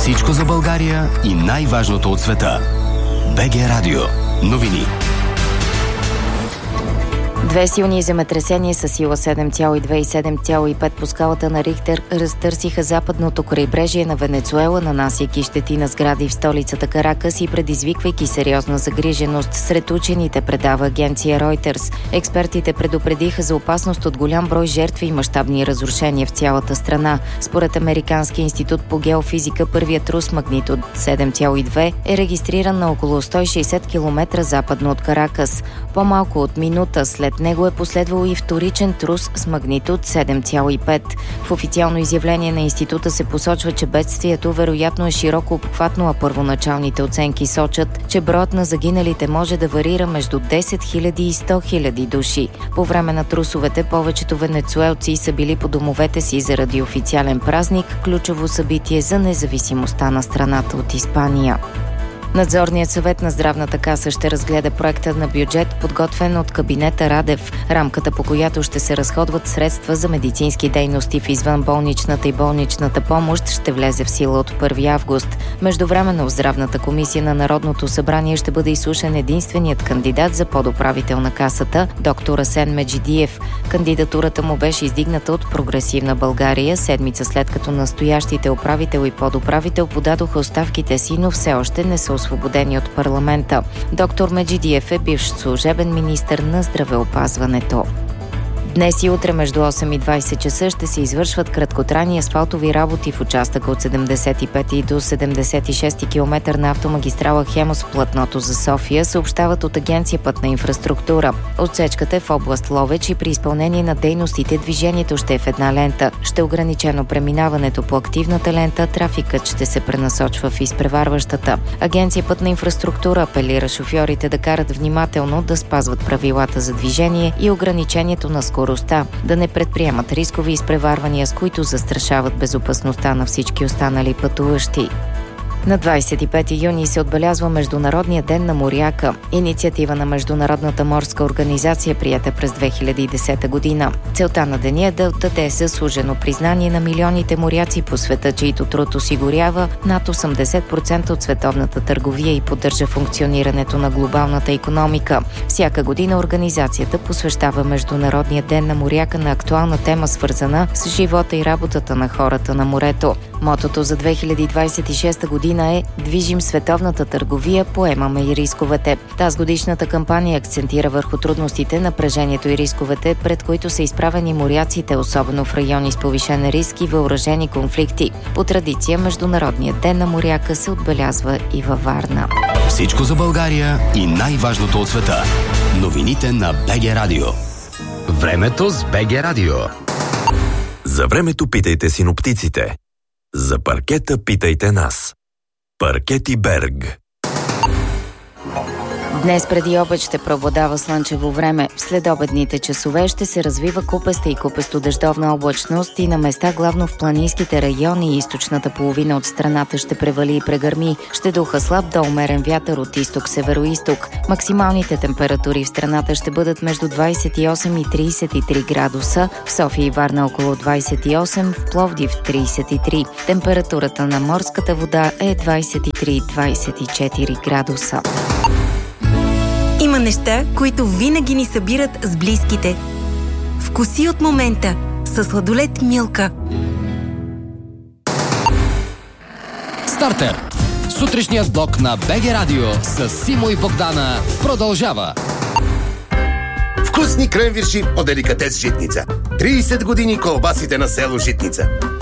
Всичко за България и най-важното от света. БГ Радио. Новини. Две силни земетресения с сила 7,2 и 7,5 по скалата на Рихтер разтърсиха западното крайбрежие на Венецуела, нанасяйки щети на сгради в столицата Каракас и предизвиквайки сериозна загриженост сред учените, предава агенция Reuters. Експертите предупредиха за опасност от голям брой жертви и мащабни разрушения в цялата страна. Според Американския институт по геофизика, първият трус магнитуд 7,2 е регистриран на около 160 км западно от Каракас. По-малко от минута след него е последвал и вторичен трус с магнитуд 7,5. В официално изявление на института се посочва, че бедствието вероятно е широко обхватно, а първоначалните оценки сочат, че броят на загиналите може да варира между 10 000 и 100 000 души. По време на трусовете повечето венецуелци са били по домовете си заради официален празник, ключово събитие за независимостта на страната от Испания. Надзорният съвет на Здравната каса ще разгледа проекта на бюджет, подготвен от кабинета Радев. Рамката, по която ще се разходват средства за медицински дейности в извънболничната и болничната помощ, ще влезе в сила от 1 август. Междувременно в Здравната комисия на Народното събрание ще бъде изслушан единственият кандидат за подуправител на касата, доктор Асен Меджидиев. Кандидатурата му беше издигната от Прогресивна България, седмица след като настоящите управител и подуправител подадоха оставките си, но все още не са освободени от парламента. Доктор Меджидиев е бивш служебен министър на здравеопазването. Днес и утре между 8 и 20 часа ще се извършват краткотрайни асфалтови работи в участъка от 75 до 76 км на автомагистрала Хемус в платното за София, съобщават от Агенция Пътна инфраструктура. Отсечката е в област Ловеч и при изпълнение на дейностите движението ще е в една лента. Ще е ограничено преминаването по активната лента, трафикът ще се пренасочва в изпреварващата. Агенция Пътна инфраструктура апелира шофьорите да карат внимателно, да спазват правилата за движение и ограничението на скоростта, да не предприемат рискови изпреварвания, с които застрашават безопасността на всички останали пътуващи. На 25 юни се отбелязва Международния ден на моряка, инициатива на Международната морска организация, приета през 2010 година. Целта на деня е да отдаде заслужено признание на милионите моряци по света, чието труд осигурява над 80% от световната търговия и поддържа функционирането на глобалната икономика. Всяка година организацията посвещава Международния ден на моряка на актуална тема, свързана с живота и работата на хората на морето. Мотото за 2026 година е "Движим световната търговия, поемаме и рисковете". Тази годишната кампания акцентира върху трудностите, напрежението и рисковете, пред които са изправени моряците, особено в райони с повишен риск и въоръжени конфликти. По традиция Международният ден на моряка се отбелязва и във Варна. Всичко за България и най-важното от света. Новините на БГ Радио. Времето с БГ Радио. За времето питайте синоптиците. За паркета питайте нас. Паркети Берг. Днес преди обед ще преобладава слънчево време. В следобедните часове ще се развива купеста и купесто-дъждовна облачност и на места главно в планинските райони и източната половина от страната ще превали и прегърми. Ще духа слаб до умерен вятър от изток-североизток. Максималните температури в страната ще бъдат между 28 и 33 градуса, в София и Варна около 28, в Пловдив 33. Температурата на морската вода е 23-24 градуса. Има неща, които винаги ни събират с близките. Вкуси от момента със сладолед Милка. Стартер! Сутрешният блок на БГ Радио с Симо и Богдана продължава. Вкусни кренвирши от деликатес Житница. 30 години колбасите на село Житница.